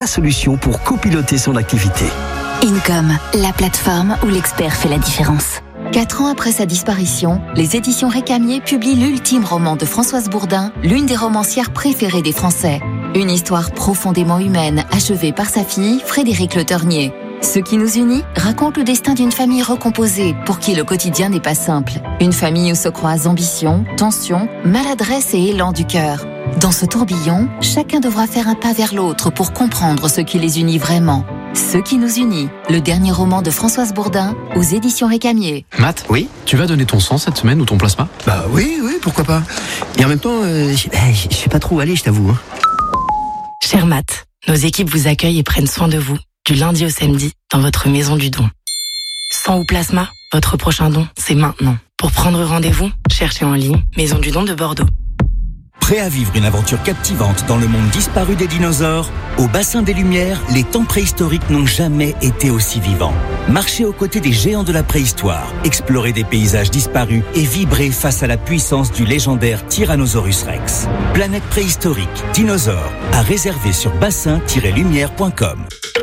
solution pour copiloter son activité. Incom, la plateforme où l'expert fait la différence. 4 ans après sa disparition, les éditions Récamier publient l'ultime roman de Françoise Bourdin, l'une des romancières préférées des Français. Une histoire profondément humaine, achevée par sa fille, Frédérique Le Ternier. Ce qui nous unit raconte le destin d'une famille recomposée, pour qui le quotidien n'est pas simple. Une famille où se croisent ambition, tension, maladresse et élan du cœur. Dans ce tourbillon, chacun devra faire un pas vers l'autre pour comprendre ce qui les unit vraiment. Ce qui nous unit, le dernier roman de Françoise Bourdin, aux éditions Récamier. Matt, Oui ? tu vas donner ton sang cette semaine ou ton plasma ? Bah oui, pourquoi pas. Et en même temps, je sais pas trop où aller, je t'avoue. Cher Matt, nos équipes vous accueillent et prennent soin de vous, du lundi au samedi, dans votre maison du don. Sang ou plasma, votre prochain don, c'est maintenant. Pour prendre rendez-vous, cherchez en ligne Maison du don de Bordeaux. Prêt à vivre une aventure captivante dans le monde disparu des dinosaures ? Au bassin des Lumières, les temps préhistoriques n'ont jamais été aussi vivants. Marchez aux côtés des géants de la préhistoire, explorez des paysages disparus et vibrez face à la puissance du légendaire Tyrannosaurus Rex. Planète préhistorique, dinosaures, à réserver sur bassin-lumière.com.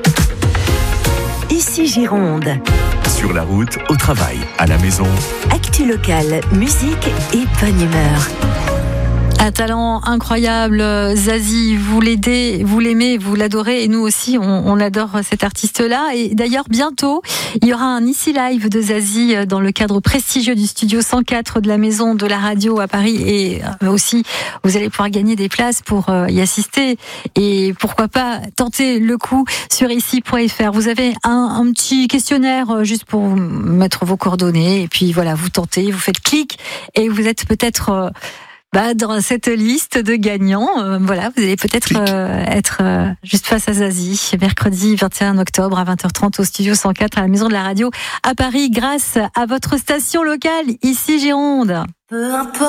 Ici Gironde. Sur la route, au travail, à la maison. Actu locale, musique et bonne humeur. Un talent incroyable, Zazie, vous l'aimez, vous l'adorez, et nous aussi, on adore cet artiste-là. Et d'ailleurs, bientôt, il y aura un Ici Live de Zazie dans le cadre prestigieux du studio 104 de la Maison de la Radio à Paris. Et aussi, vous allez pouvoir gagner des places pour y assister. Et pourquoi pas tenter le coup sur ici.fr. Vous avez un petit questionnaire juste pour mettre vos coordonnées. Et puis voilà, vous tentez, vous faites clic et vous êtes peut-être... dans cette liste de gagnants, voilà, vous allez peut-être être juste face à Zazie, mercredi 21 octobre à 20h30 au studio 104 à la Maison de la Radio à Paris, grâce à votre station locale, ici Gironde.